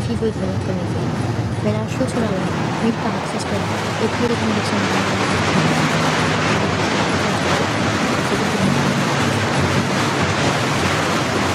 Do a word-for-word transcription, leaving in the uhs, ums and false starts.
fever develop anything. When our shoots are alive, we have access to a clear condition.